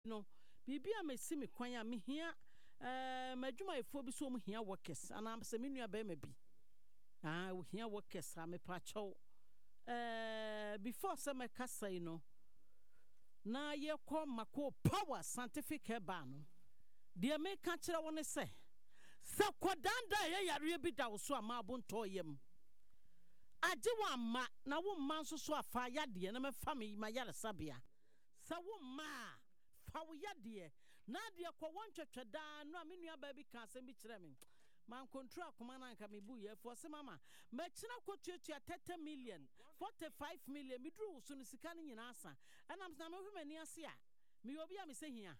no bibia mesi me kwan a me hia madwuma efo bi so mu hia workers ana se me nua ba ma bi wo hia workers a me pa chaw before se me kasai no na ye ko mako power scientific herba no de me ka kire woni se kodanda ye yare bi da wo so ama bonto yem age wa ma na wo man so afa yade na me fa me ma yare sabia sa wo ma fa wo yade na de ko won twetweda no me nua ba bi ka asem bi kire me man control akoma na nka me bu ye for se mama ma kina kotuatua 30 million 45 million me duru so no sika no nyina asa enam na me hwemani ase a me obi a me se hia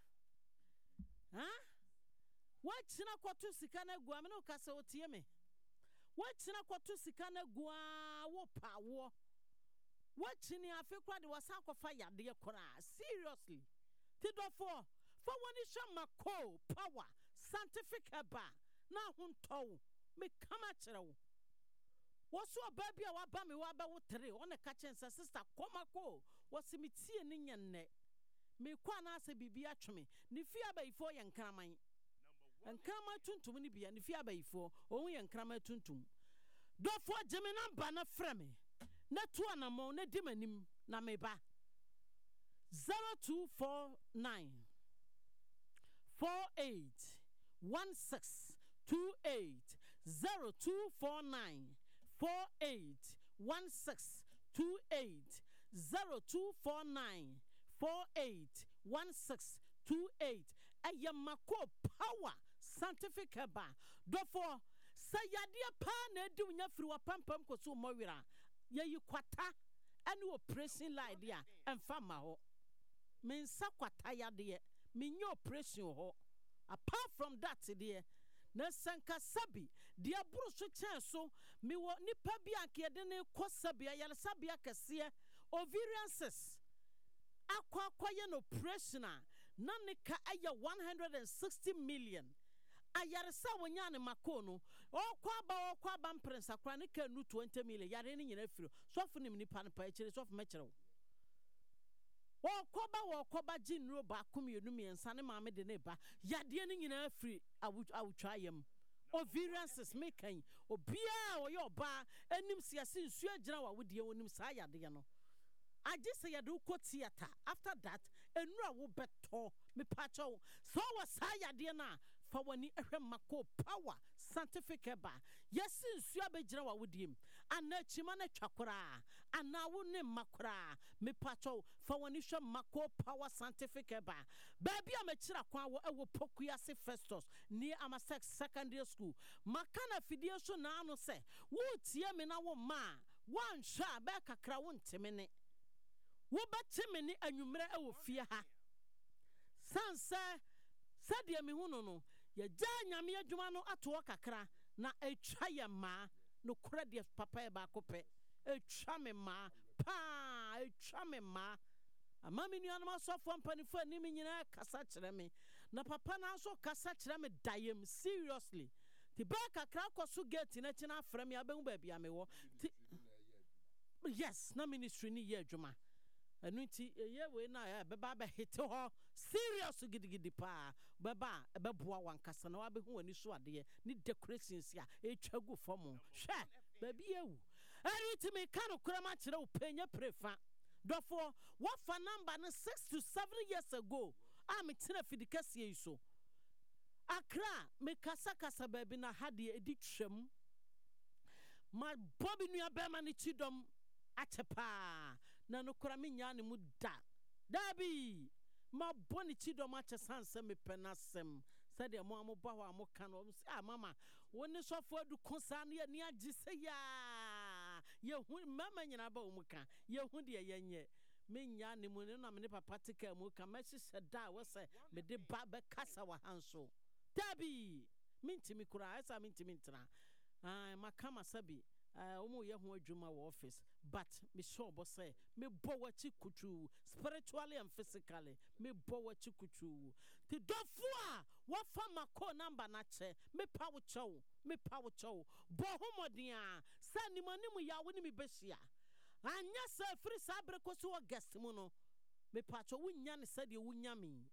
wa kina kotu sika na gua me no ka se otie me wa kina kotu sika na gua wo pa wo wa kini afi kwa de wasa akofa yade kora seriously tidofo for woni shamako power scientific herba na hunto me kama kyerɛw woso baby a waba me waba wo tere one ka kyensa sister komako wosimitie ne nyanne me kwa na ase bibia tweme ne fia bayifo ye nkraman tuntum ne bia ne fia bayifo ohun ye nkraman tuntum dofo jeme namba na frame na to anamo na dimanim na me ba 0249 48 16 28 0249 48 16 28 0249 48 16 28 ayamako power scientific herba dofo sayade pa na edi unya firi wa pampam koso mowira yeyi kwata ani operation line dia emfa ma ho mensa kwata yade menye operation ho apart from that there na sanka sabi de aburu so chenso me wo nipa bi anke de ne kosabia yale sabia kase ovarian cyst akwa no operation na ne ka aya 160 million ayare sa wonya ne makono okwa ba mprensa kra ne ka nu 20 million yare ne nyina firo sofu ne nipa ne pa ekire sofu mekire wokoba jinro ba komienu miensa ne maame de ne ba yade ne nyina afiri awutwayam ovarian cyst mekan obia wo yo ba anim siase nsu agyina wa wodie wonim sa yade no agise yade ko theater after that enura wo beto me pacho so wa sa yade na fa wani ehwe mako power scientific herba yes nsu abagyina wa wodiem anachima na twakora ana wo ne makora me pacho fa wani hwe mako power scientific herba baby amachira kwa wo ewo Pokuyase Festus ni Amasex secondary school makana fidie so na anu se wo tie me na wo ma wan hwa ba kakra wo ntemene wo batime ni anwumre ewo fie ha sanse sadia me hunu no ya gya nyame adwuma no ato kakra na etwa ya ma no kora de papa e ba kope etwa me ma pa etwa me ma amami nuanom asofo mpanifo anim nyina kasa kyerɛ me na papa na so kasa kyerɛ me dayem seriously ti ba kakra koso gate na kina afra me abehu ba bia me wo yes na ministry ni ye adwuma anuti ye we na beba ba hit ho serious gidigidi pa beba beboa wankasa na wabehu ani so ade ni decorations ya etwagu fom hwe baby ewu anuti me kan kurama kire wo penya prefa dofo wafa number no 6 to 7 years ago am tira fidikase yi so akra me kasa baby na hade edi twam ma bobi nua be ma ni chidom atepa na no kora me nya ne mu dabi ma boni chidom ache sanse me penasem sade mo amoba ho amoka no mama woni sofo adu konsa na ni agise ya ye hu mama nyina ba omuka ye hu de ye nye me nya ne mu na me papa tika mu ka ma hye da wo se me de ba be kasa wa hanso dabi mintimi kura asa mintimi ntra makama sabi omo ye ho adwuma wo office but me sure bo say me bo wachi kutu spiritually and physically me bo wachi kutu ti dofo a wo fa mako number na che me pa wo chow bo homoden a sa nimanimu ya wo ni me behia anya sa free sabre ko so guest mu no me pa cho wo nya ne sa de wo nya me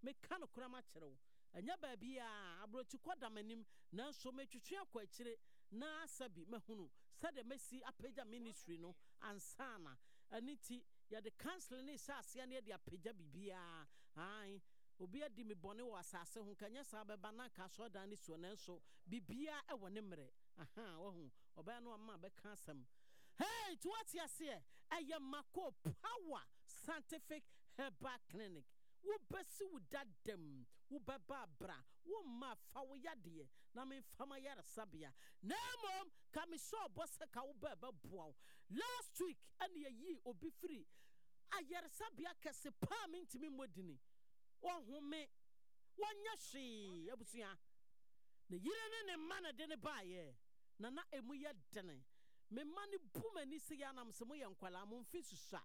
meka no kora ma kyerɛ wo anya baabi a abrochi kwada manim nanso metwetwe akɔ akyire na sabi mahunu sade mesi apagya ministry no ansana aniti ya de council ne sa asia ne de apagya bibia ai obi adi me bɔne wɔ asase ho kanya sa bɛba na ka so dan ne so nanso bibia ɛwɔ ne mmerɛ aha wɔhu ɔbɛya no amma bɛka asɛm. Hey, to what you say? I am Mako Power Scientific Herbal Clinic. Wo besi wo dadem, wo baba bra, wo ma fa wo yade, na me fama yara sabia. Na mom, kami so bossa ka wo baba boa. Last week, and ye obi free. Ayara sabia kese pa me ntimi modini. Wo home, wo nyashi, abusia. Ne yire ne mana de ne baye. Na emu ye dene. Me mani bumani se ya nam se mo ye nkwala mo mfi susua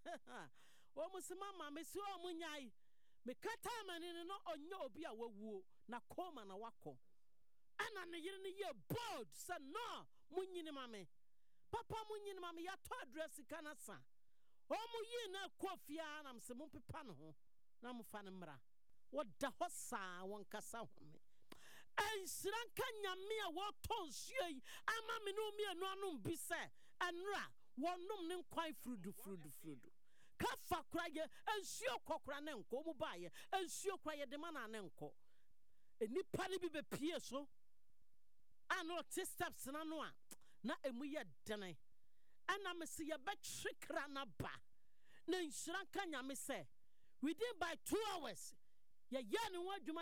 o mo se mama me se o mo nyai me kata mani no onye obi a wawuo na koma na wako ana ne yire ne ye bold se no mo nyini mame papa mo nyini mame ya to address kana sa o mo yi na kofia nam se mo pepa no ho na mo fa ne mra wo da ho sa won kasa ho me Ensranka nyame a woton suai ama me no mi anu anum bi se enra wonum ne nkwan frudu ka fa kraye ensuo kokora ne nko mu baaye ensuo kraye de mana ne nko enipa ne bi be pie so ano te steps na no a na emu ye dene ana me se ye betwe kra na ba na ensranka nyame se within by 2 hours ye ne ho adwuma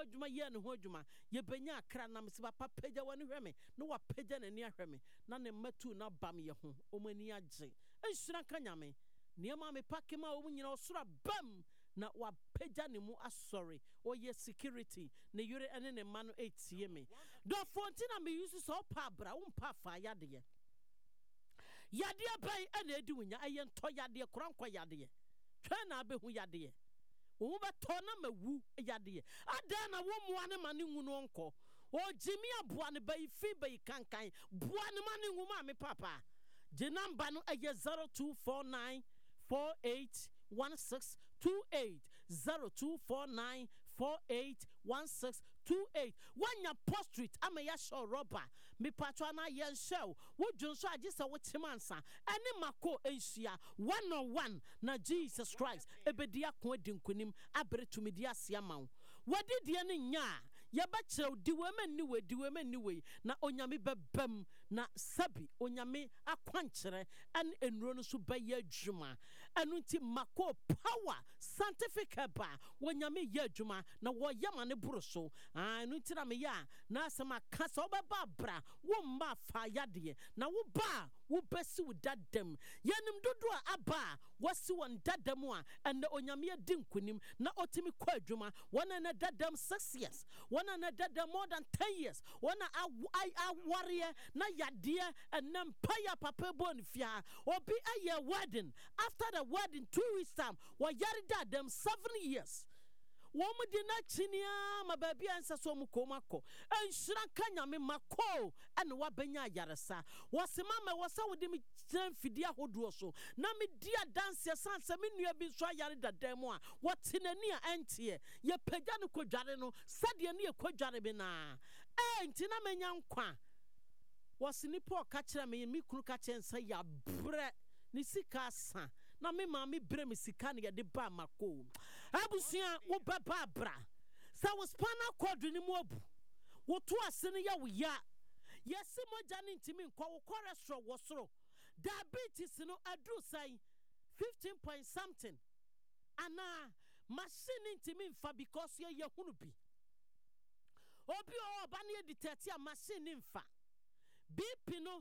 ye benya akra na me se papa pagya wani hweme no wa pagya na ni ahweme na ne matu na bam ye ho omani agye ensura ka nyame ne ma me pakema o nyina osura bam na wa pagya ne mu asori o ye security ne yure ene ne ma no etie me do fontina me use so pa bra wo pa fa yade bai ene edi wunya ayento yade korankwa yade twa na abehu yade wo beto na mawu yade ada wo moa ne mane hu no nko o jimi aboa ne bai fi bai kankan boa ne mane hu ma me papa je number no eye 0249481628 0249481628 wanya post street ama ya show rubber me patwa na yen show wo dwonso agisa wo chimansa ene mako enhia 101 na Jesus Christ ebedia ko adinkunim abretumi dia ase amawo wadi die ne nya ye ba kire diwe mani we na onyame bebam na sabi onyame akwankyere en enuro no so baye adwuma enu nti mako power scientific ba wonyame ye adwuma na wo yama ne buru so enu nti na me ya na asema kasa obeba bra wo mma fa yade na wo ba wo besi wo dadam yenim dodo a aba wasi won dadam a ene onyame adinkunim na otimi kwa adwuma wona na dadam 6 years wona na dadam more than 10 years wona I warrior na yade ene mpaya papa bonfia obi aye wedding after the wedding 2 weeks time wa yare dadam 7 years womu di na chinia mababi ansa so mu komako enhira kanyame mako ene wabenya yaresa wasema me wasa wodi mi fidi ahodo so na me dia dance sanse me nua bi so yare dadam a wotenani a entie ye pagya no kodware no sade ne ye kodware bi na enti na menya nkwa wasinipo ka kire me kunu ka chensa ya bre ni sika sa na me ma me bre me sika ne de ba mako abusia wo baba bra sa wo spana kodu ni mu obu wo to asene ya wo ya yesi moja ne ntimi nkwa wo cholesterol wo soro diabetes no adu sai 15 point something ana machine ntimi mfa because ye hunu bi obi o ba ne detect ya machine mfa BP no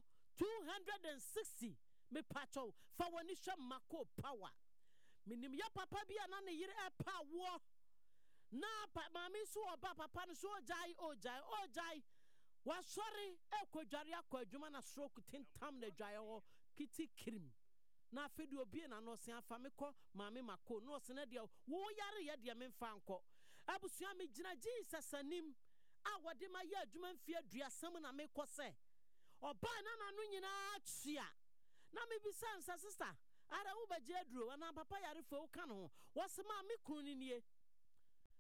260 me pacho fa woni hwe mako power minim ya papa bia na ne yire epa wo na mami so oba papa no so ojai wa sorry ekwadware akwadwuma na stroke tintam na dwaye ho kiti krim na afedi obi na no se afa me ko mami mako no se na de wo yare ye de me mfa nko abusua me gina Jesus anim a wode ma ye adwuma mfie aduasam na me ko se oba na no nyina atua na me bi sansa sister ara wo baje aduro na papa yare fo ka no wo se ma me kunu ni nie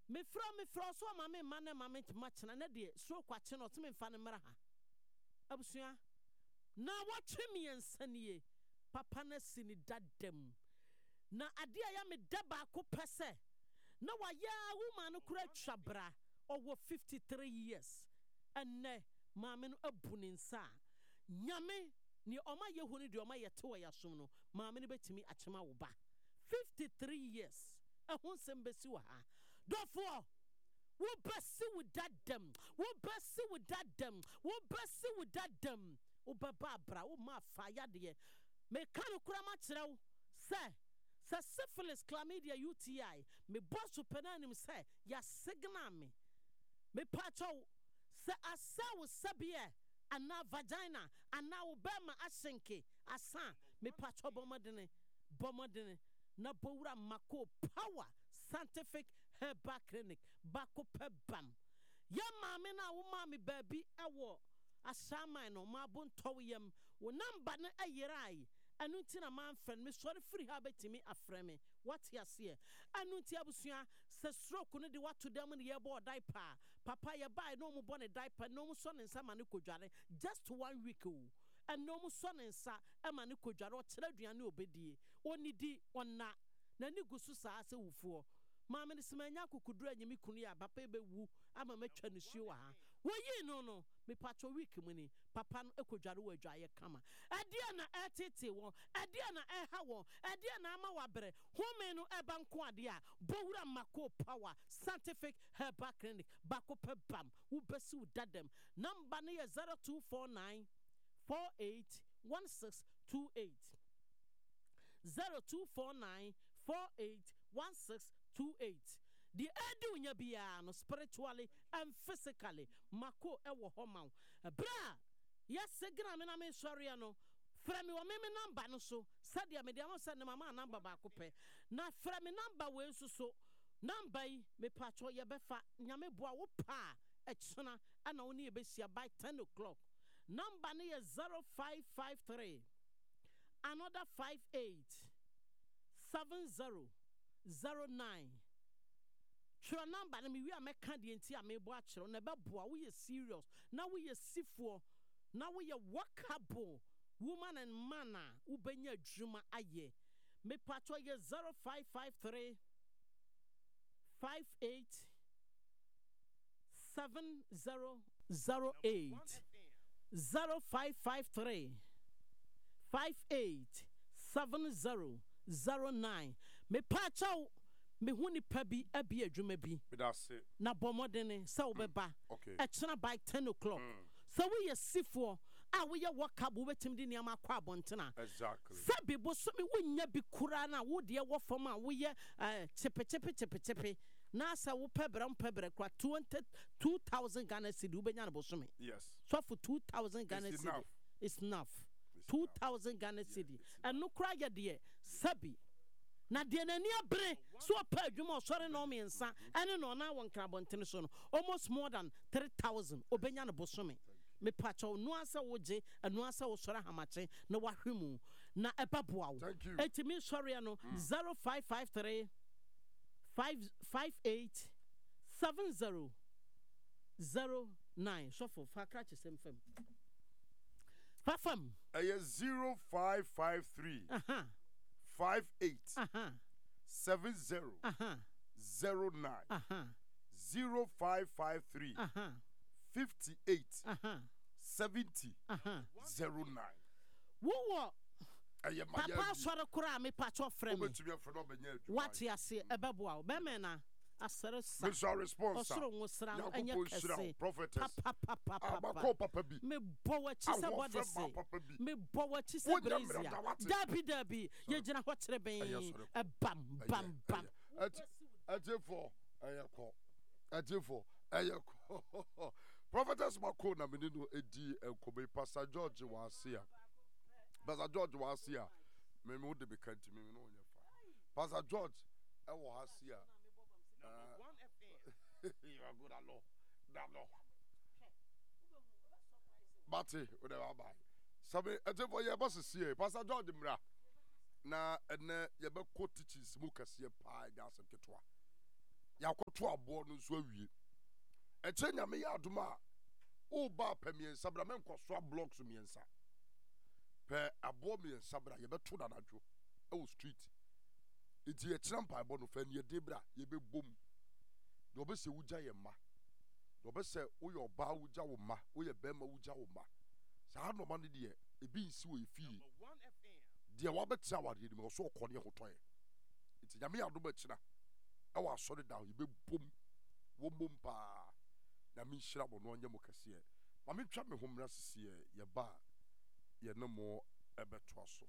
me fra so ma me ma na ma me machina na de stroke ache no to me fa ne mra ha abusua na watwe me nsanie papa na sini dadam na ade ya me daba ko pese na wa ya woman no kura twabra owo 53 years enne ma me no abuni nsa nyame ni oma yehu ni de oma yete wo yasom no ma me no betimi achema wo ba 53 years ehun sembesi wa ha dofo wo besi with dadam wo besi with dadam wo besi with dadam wo baba bra wo ma fa yade me kan kura ma kirew se syphilis chlamydia UTI me boss penanim say ya signal me pacho se asawo sabie ana vagina ana obema asenke asa me pacho bomodene na bowura mako power scientific herbal clinic bako pebam ya mame na wo mame baby ewo asama no mabon towyem wo number na ayirai anunti na man friend me sorry free ha betimi afreme what ya see anunti abusua se stroke no de wato dem ne ye bo diaper papa ye buy no mo bo ne diaper no mo so ne nsa ma ne kodware just 1 week o and no mo so ne nsa e ma ne kodware o kire aduane obedie onidi onna na ni gusu saa se wufuo maame ne semanya kokudura anyimi kunu ya papa ebewu ama matwa ne suo wa ha woyi no me pacho week muni papa no ekodware wo adwaye kama adia na etete wo adia na eha wo adia na ama wabre home no eba nko ade a bowura mako power scientific herbal clinic bako pebam wo besi wo dadam number ne 0249 481628 0249 481628 the edu nya bia no spiritually and physically mako ewo homa bra yes gra me na me sori no fra me o me number no so sadia me dia mo send mama number ba ko pe na fra me number we so number yi me pacho ye befa nyame boa wo pa echuna ana woni e besia by 10 o'clock number ne 0553 another 58 7009 Tro number na me wi ameka de enti amebo a kire na beboa wo ye serious na wo ye sifo na wo ye workable woman and man wo benya adwuma aye me patcho ye 0553 58 7008 0553 58 7009 me patcho me huni pabi abi adwuma bi na bomodene se wo beba e kira by 10 o'clock so we ye sifo a we ye workable wetim di niam akwa abontena exactly sabi bo so me wonya bi kura na wo de wo fam a wo ye chepe na sa wo pebra kwa 2000 Ghana cedi wo benya na bo so me yes so for 2000 Ghana cedi it's enough 2000 Ghana cedi and no kra ye de sabi na de nani abre so pa adwuma osore no me nsa ene no na won krabonten so no almost more than 3000 obenya no bosome me pacho no asa woje anu asa wo sore hamache na wahwemu na ebaboa wo etimi sore no 0553 558 7009 so for fakra chesem fam fafam 0553 58 70 09 0553 58 70 09 wo papa sore kura me pacho frame what ya say ebeboa be me na asere sa me response osoro nwosra anya kese prophetess papa bi me bowa chi se body say me bowa chi se brazia dabi ye gina ho kire ben bam ajefo prophetess mako na me no edi enkobe pastor George wasia me wo de bekanti me no nya fa pastor George e wo hasia you are good allo Bati whatever buy sabe ajefo ye boss sie pastor George mra na ene ye be ko teachings mu kase pa da asem ketwa ya to abo no so awie eche nyame ya adoma o ba pemiensa bra menko so blocks miensa pe abo miensa bra ye beto na nadwo e wo street iti ye trampa abo no fa ne de bra ye be bom de obese wugya ye ma de obese wo ye oba wugya wo ma wo ye bema wugya wo ma sa no ma ne de ebi nsi wo efie de wa betra wa de me so okone hotoye iti nyame ya adoma kina e wa so de down ye be bom wo bom pa na mi hira bo no nya mo kase ma me twa me homra sisi ye ba ye no mo ebeto aso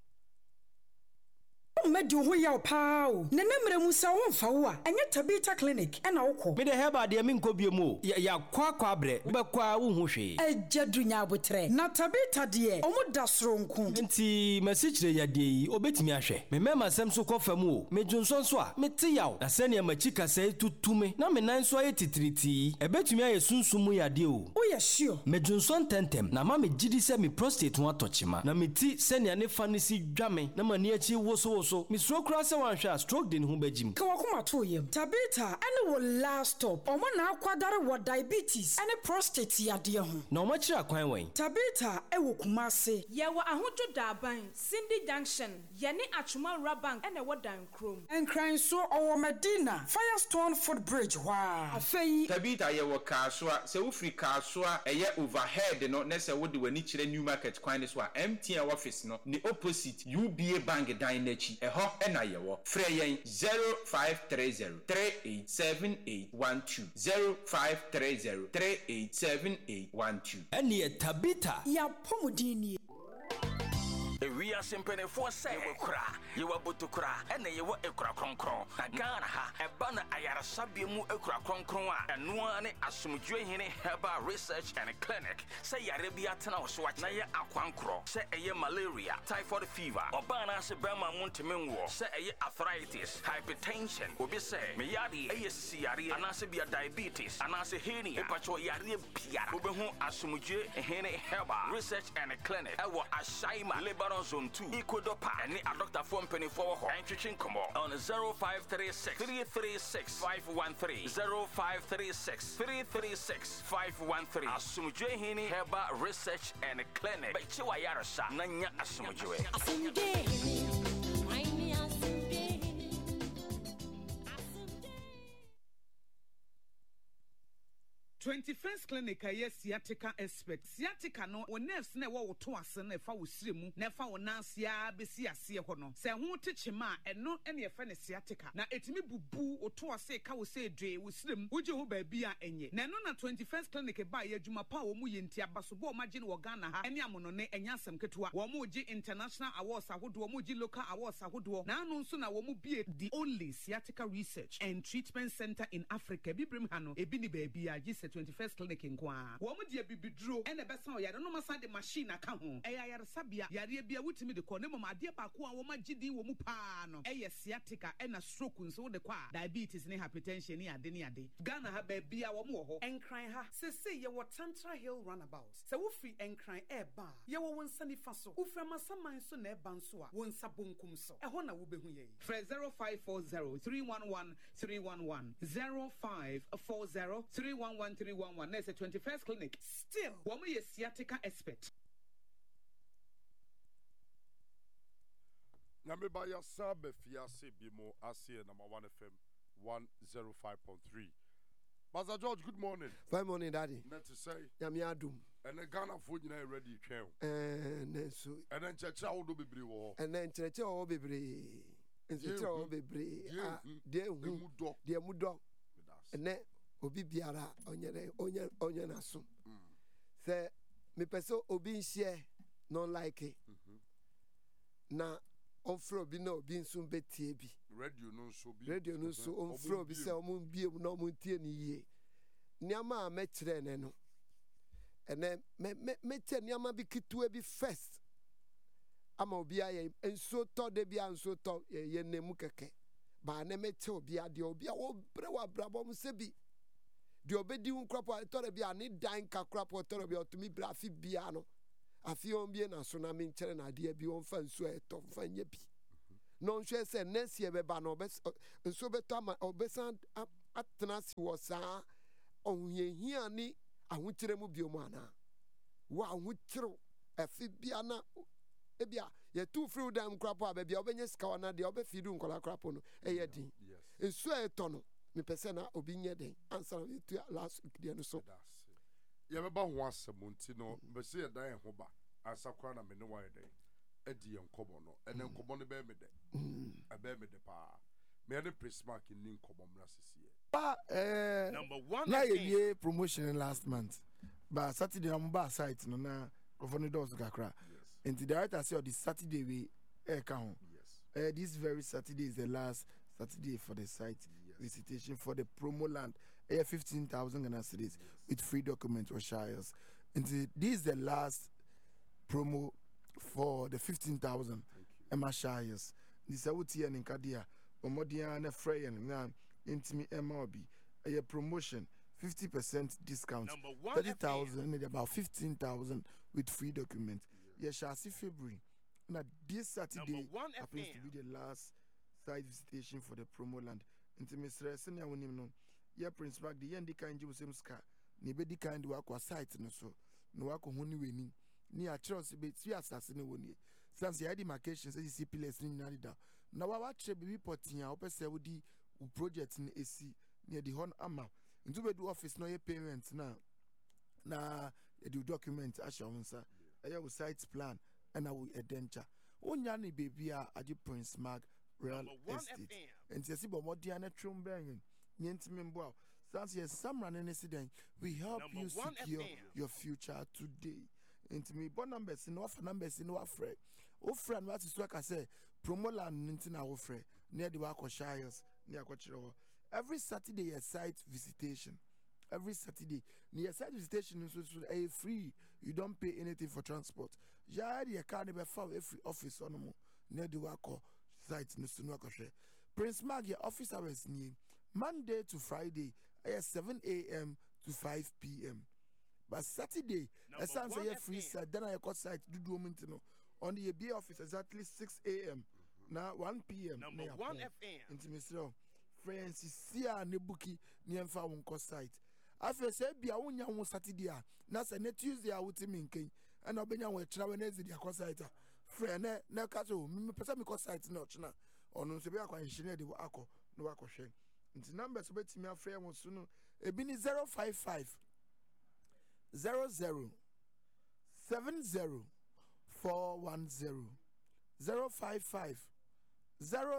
Medi ho yaw pao ne nemre mu sa wo mfa wo a enye Tabita clinic e na wokɔ me de heba de min ko biemu ya kwa abre wo bekwa wo hu hwe ejadu nya abotre na Tabita de omo da soronko nti masichire ya de yi obetimi ahwe me mema sem so kofa mu o me dwonso so a me te yaw na se ne machika sai tutume na me nan so aye titiriti ebetimi aye sunsumu ya de o ye sure me dwonso tentem na ma me gidi se me prostate ho atochima na me ti se ne ne fa ne si dwame na mani achi wo so mi stroke kura se wan hwa stroke de ne ho bajim ka wakoma to yem Tabita ene wo last stop omo na akwadare wo diabetes ene prostate yade ho na omo kira kwan wen Tabita e wo Kumase ye wo ahojo daban Cindy Junction ye ne Achuma Rabank ene wo dan krom enkran so owo Medina Firestone Footbridge wa afei Tabita ye wo Kasua se wo free Kasua eye overhead no na se wo de wani kire New Market kwan ne so a MTN office no ni opposite UBA bank dan nachi eho ena ye wo frɛ yen 0530387812 0530387812 ene Tabita ya pomudini Ewia simpenefo se yewakura yewabotukura ene yewa ekura kronkron na Ghana ha eba na ayarasabie mu ekura kronkron a eno ne asomdwe hene Herbal Research and Clinic se yare bia tena wo so na ye akwankro se eye malaria typhoid fever oba na se bema mu ntemenwo se eye arthritis hypertension obi se me yade eye siyare anase bia diabetes anase hernia epacho yare biara obehu asomdwe hene Herbal Research and Clinic ewo Ashaima Lebanon Zone 2 Ikodopa and a doctor from Penny for and Chichin Como on 0536 336 513 0536 336 513 Asumjwe Hini Herbal Research and Clinic by Chiwa Yarasa Nanya Asumjwe 21st clinic aye sciatica expert sciatica no o nerves na wo to ase na fa wo siremu na fa wo nansia besi ase ho no se ho techema eno ene ye fa ne sciatica na etimi bubu o to ase ka wo se dwe wo siremu wo je ho ba bia enye na no na 21st clinic ba ye adwuma pa wo mu ye nti abaso bo ma je ne wo Ghana ha ene amono ne enya asem ketewa wo mu je international awards ahodo wo mu je local awards ahodo na anu nso na wo mu bie the only sciatica research and treatment center in Africa bibrim ha no ebi ni ba bia je 21st clinic nkwa wo mu de bibiduro ene besa o yare no masa de machine aka ho eya yare sabia yare bia wutimi de ko ne mama ade ba ko a wo magidi wo mu pa no eye sciatica ena stroke nso de kwa diabetes ne hypertension ne ade Ghana ha ba bia wo mu ho enkran ha se ye wo Tantra Hill runabout se wo free enkran eba ye wo wonsa ni fa so wo frama saman so na eba nso a wonsa bonkum so e ho na wo behu ye 0540 311 311 0540 311 311 There's a 21st clinic. Still, woman is sciatica expert. Nyame ba ya sabe fiase bimo asie na 1 FM 105.3. Pastor George, good morning. Fine morning, Daddy. Net to say, Nyame adum. And the Ghana food you ready twem. So and then church how do be wo. And then church all be brave. And church all be brave. Dear mudo. And then obi biara onye na so se me peso obi nhie non like na onfro obi na obi nso betie bi radio no nso onfro obi se omo bie na omo tie ni yie niama me kire ne no ene me tie niama bi kitua bi first ama obi aye enso to de bia enso to ye nemu keke ba na me tie obi ade obi a wo bre wa brabom se bi de obedi un krapo tore bia ni dan ka krapo tore bia otumi bra afi bia no afi on bie na so na me nkere na de bi on fa nso eto fa nya bi no nhwe se next year be ba no be nso beto ama obesan atena si wɔ saa ɔhohiahia ne ahokyerɛ mu bio mu anaa wo ahokyerɛw ɛfi bia na ebia yɛtu firi wo dam korapo a baabi a wobɛnya sika wɔ na deɛ wobɛfidu nkɔla korapo no ɛyɛ den nsuo a ɛtɔ no mepɛ sɛ na obi nyɛ den ansa na yɛtu last week deɛ no so yɛbɛba ho asɛm nti no mbɛsɛ yɛdan yɛn ho ba ansa koraa na me ne wayɛ dɛn adi yɛn nkɔmmɔ no ɛnɛ nkɔmmɔ no bɛyɛ me dɛ ɛbɛyɛ me dɛ paa meyɛne prismark nni nkɔmmɔ mmra sesiɛ na yɛwie promotion last month but Saturday na mba site no na kɔfɔ no dɔɔso kakra nti director say the Saturday we ɛka ho this very Saturday is the last Saturday for the site visitation for the promo land 15,000 Ghana cedis with free documents or shires. And this is the last promo for the 15,000 Emma shires. This is what here in Kadia, Omodiana Frey and now Intimi MRB. A promotion 50% discount, 30,000 and about 15,000 with free documents. Yes, I see February. Now this Saturday happens to be the last site visitation for the promo land. Into Mr. Senior Winning. Yeah, Prince Mark, the end kind you same ska. Nibedi kind work was site no so. No work on winning. Near Charles Bates, we assassin one year. Since the demarcation says you see pillars in Narida. Now, I watch a baby potting out a Saudi project in AC near the Horn Amma. Into the office, no payments now. Now, you do document, I shall answer. I have a site plan and I will a denture. One yanny baby, I do Prince Mark Real Estate. And you see, but what Diana Trumbang. Yentimimbo. Since yes, some running incident, we help you secure your future today. Intimi bon numbers in offer numbers in our friend. Oh friend, what is like I say, promo land in our friend near the Wako Shires, near Cochero. Every Saturday a site visitation. Every Saturday near site visitation is a free. You don't pay anything for transport. Jadi a car never found every office on near the Wako site no Sunwako. Prince Mag, your office hours near Monday to Friday, 7 a.m. to 5 p.m. But Saturday, as I say free site, then I got site do do on the AB office exactly 6 a.m. Now 1 p.m. Number 1 FM. Into Mr. Francis Sia Nebuki near Fawon cost site. I feel say be a one young Saturday, not a Tuesday I would mean king, and I'll be now with Travenese the cost site. Friend, no cattle, me person cost site not now. Or no, Sabia engineer the Wako, no Wako shame. The numbers bet me a friend was soon. A bini 055 00 70 410 055 00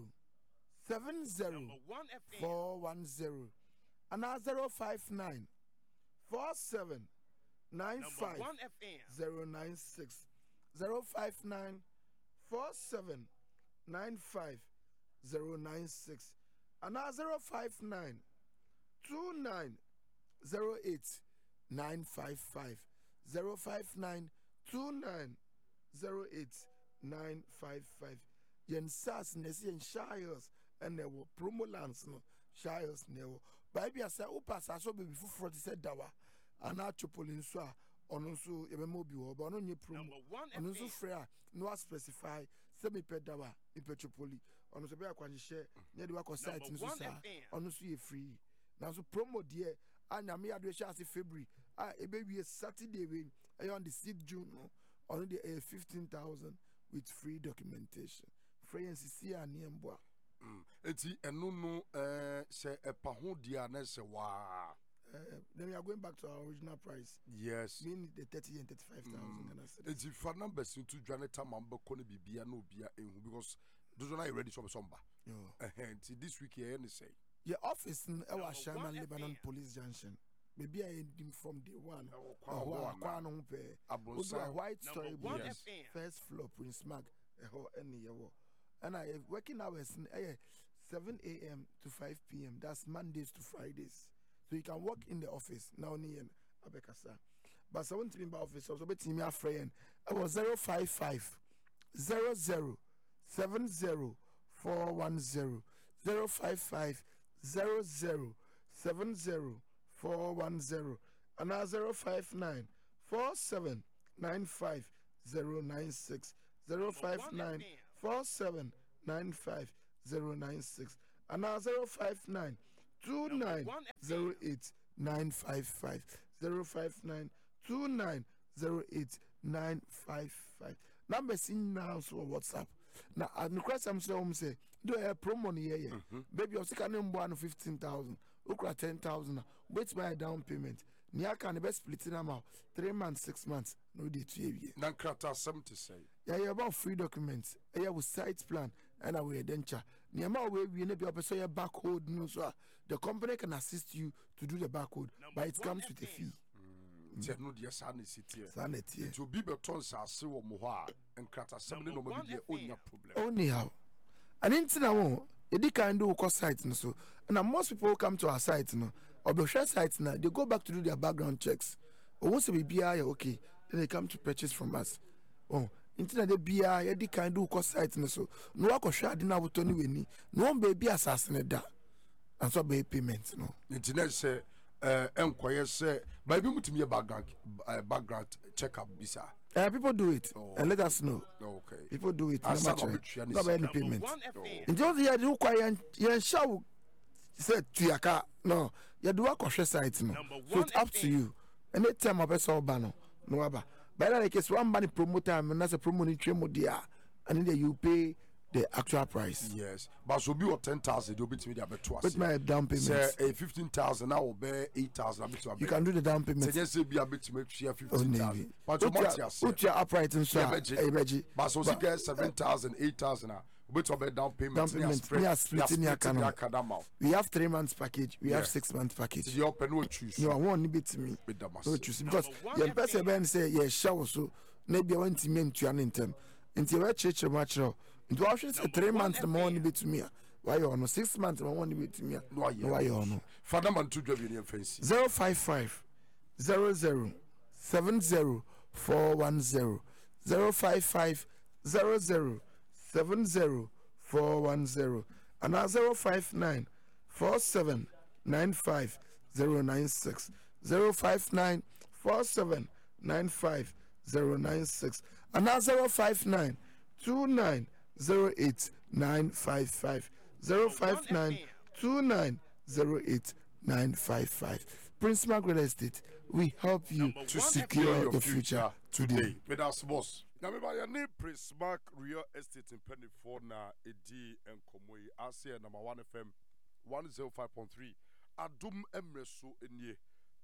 70 410 and 059 47 95 096 059 47 95 096 and 059 29 08 955 059 29 08 955 yen sas nesi yen shires and there were promo lands no shires never baby asa upasa so be before the said dawa ana chopolin so ono so yebemo bi wo ba ono nye promo ono so free no specify se me pe dawa ipe chopoli ono so be akwanhye nye de wakọ site no so sa ono so ye free na so promo de anya me ado hye ase February ebe wie Saturday we on the 6th June no ono de 15,000 with free documentation free NCC ani emboa eti enu no se epa ho dia na se wa then we are going back to our original price. Yes. Meaning the 30 and 35,000 Ghana cedis. It's if for numbers into Janeta Mamba Kone Bibia no Bia because those are not ready for somba. This week here and say. Your office in our Sherman Lebanon Police Junction. Maybe I from day one. White story first floor Prince Mag and I working hours in 7 a.m. to 5 p.m. That's Mondays to Fridays. So you can work in the office now near Abekasa. But I want to be in my office, so bet me a friend. I was 055 00 70 410 055 00 70 410 and now 059 47 95 096 059 47 95 096 and now 059 2908955 05929089555 numbers in now so WhatsApp na anukra sam so say do a promo no ye baby o sika no mbo no 15000 okra 10000 wait my down payment ni aka ne be split na ma 3 months 6 months no dey to ewie na krata 70 say yeah about free documents with site plan and our denture ni ma we ne be opeso your barcode no so the company can assist you to do the barcode but it comes with a fee. Tiɛ no deɛ saa ne si tiɛ sanity nti obi bɛtɔ nsase wɔ mo hɔ a nkratasɛm ne nɔma bi deɛ ɔnya problem anyhow and intina wo edi kan do ko site no so and most people come to our site no or be share site na they go back to do their background checks or once we be okay then they come to purchase from us intina de bia edi kan do ko site no so no akɔhwɛ ade na woto ni weni no baby asase ne da and so be payment no intina sɛ enkoye say maybe mutimi background check up bisa people do it and let us know. Okay, people do it no matter not any payment until the you require you show say tuyaka no you do akɔhwɛ site no so it's up to you anytime a person oba no aba by that case one money promoter and that's a promo ni twemo dia and then you pay the actual price. Yes, but so be 10,000. You'll be to me better. With my down payment, say 15,000. Now will be 8,000. You can do the down payment. Say just be a bit to make sure 15,000. But you are upright and so. But so see get 7,000, 8,000. But to be down payment. Down payment. We are splitting your account. We have 3 months package. We have 6 months package. You open no choose. You want bit to me. No choose because your person ben say yes show so maybe I want to mean to an intem. Into your church much. Into options 3 months the money bit to me. Why you on 6 months the money bit to me? Why you on? Father man to drive in your face. 055 00 70 410 055 00 70 410 and 059 47 95 096 059 47 95 096 and 059 29 08 955 059 29 08 955. Prince Margaret Estate, we help you to secure your future today. With us, boss. Now, my name Prince Mark Real Estate in Penny for na Edi and Komoi. I say number 1 FM 105.3. Adum Emreso in ye.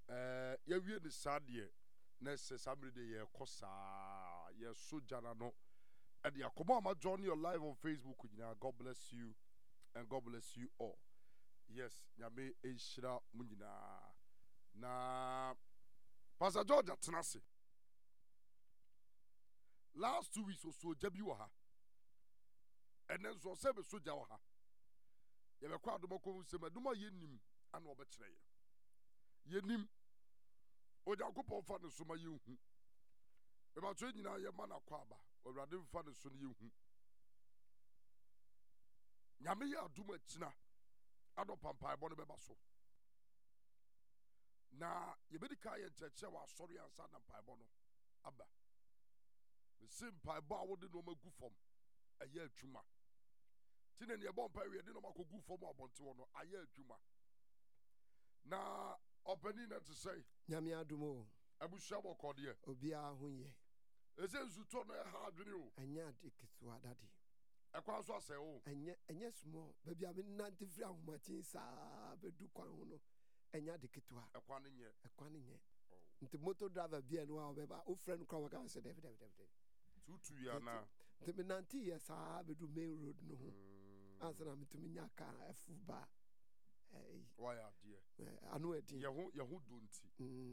Ya we the sad year. Next Saturday ye kosa ye so jana no. And ya come on, join your live on Facebook. God bless you and God bless you all. Yes, Yame Eshira Munina. Na Pastor George Atanasi. Last 2 weeks or so, Jabi Waha. And then so seven Soja Waha. You have a crowd of Moko Sema Duma Yenim and Obetray. Yenim Ojakopo Fan Suma you. About training our Yamana Kwaba or Radim Fan Sun you. Yamia Duma China. Ado pampa ebone beba so na yebedika ye cheche wa sorry ansa na pampa ebono aba me sim pampa awode no magu fom aye adwuma tine ne ebon pa we de no makogu fom abonte wo no aye adwuma na opani na to say nyame adumo abusha bokode obi a ho ye eze nzuto no ha adwene o anya de ketu adade ekwa so ase o enye small baby am nante free ahomatin sa bedu kwan ho no enya de ketua ekwa ne nye nti motor driver bia no a obeba o friend kwa waka say David tutu ya na nti me nante ye sa bedu main road no ho ansa na metumi nya ka afu ba why adie anu edi ye ho donti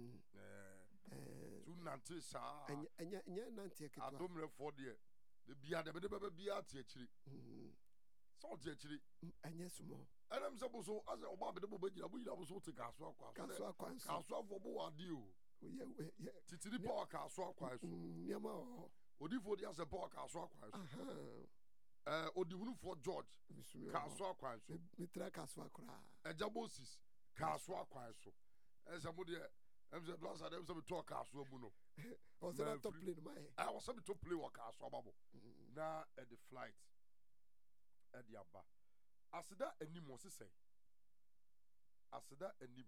tu nante sa enya nante ketua adomre for de bia de be bia tie chiri so tie chiri anya sumo adam se boso as oba be de bo bagira bo yira boso te kaso akwa kaso afo bo wade o ye titiri power kaso akwa so nyama o odifo di as power kaso akwa so odihunu for George kaso akwa so mitra kaso akra ejabosis kaso akwa so esa mo de emse do asa dem se be talk kaso mu no o se na top plane my I was able to play work kaso babo na at the flight at the aba asida animo se say aseda anim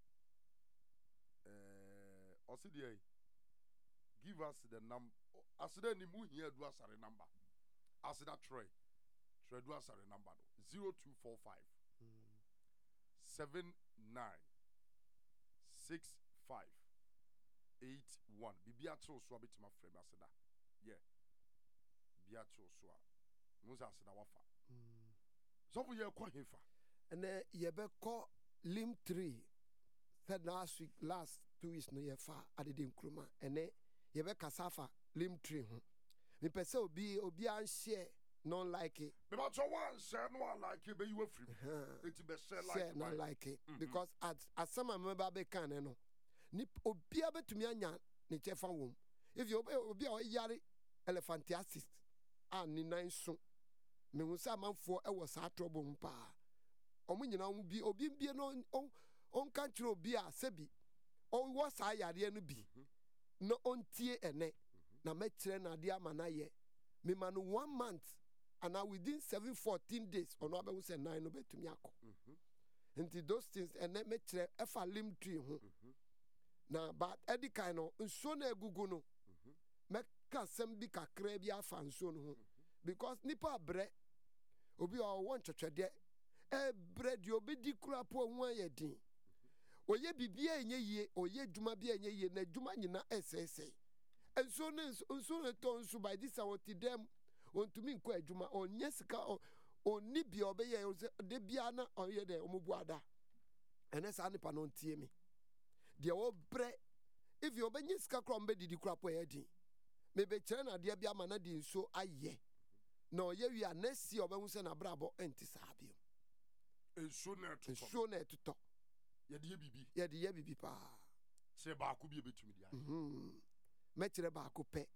ɔsi deɛ give us the number aseda anim wo hia adu asare number aseda try do asare number no 0245 796581 bibia kyerɛ so abetima frɛ me aseda yeah bia kyerɛ so a mo sa aseda wafa so for ye kwa hefa and yɛbɛkɔ lim 3 said last 2 weeks no yɛfa adede nkruma ɛnɛ yɛbɛkasa fa lim 3 ho mepɛ sɛ obi anhyɛ non like it. Me ba cho one share no one like it, but you were free. It be share like it. Not like it because as some member be can no. Ni obi abetumi anya ne chefa wom. If you obi a yare elephantiasis and ni nan so. Me hu sa manfo e wo sa trouble mpa. Omo nyina mu bi obi bie no on kan kire obi a sebi. O wo sa yare no bi. No ontie ene. Na me kire na de amana ye. Me manu 1 month. And now within 7-14 days, or no, I will say 9 over to Miako. Into those things, and let me try if I limb tree. Now, but Eddie Kano, and soon a Guguno, make Casambika Crabia fan soon. Because Nipa bread, Obi or one church a day, bread you be decrapo 1 year din. Or ye be ye, or ye Juma be ye, ne Jumanina SSA. And soon a tone so by this I want to them. On to me kwa juma on yesika on nibi obeye de biana on ye de omubuada ene sa nipa no ntie me de wo bre if you obenye sika kro mbe didi krapo ye din me be kire na de bia ma na di nso aye na oye wi anasi obenhu se na brabo enti sabio enso na etuto ye de ye bibi pa se ba ko bi ebetumi dia me kire ba ko pe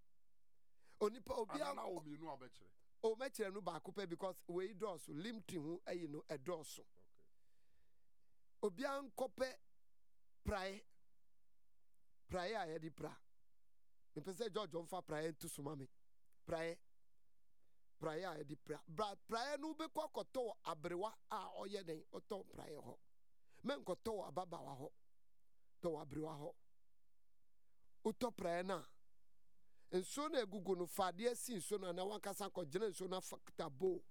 onipa obi a na o mi nu abekire o me kire no ba ko pe because we doors limti hu ayi no edoso obi an kope prae a ye di pra me pese George on fa prae ntu suma me prae a ye di prae no be kokoto abrewa a oye den oto prae ho men koto ababa wa ho to abrewa ho uto prae na nso na egugu no fade asi nso na wankasa kɔgyina nso na fakta bo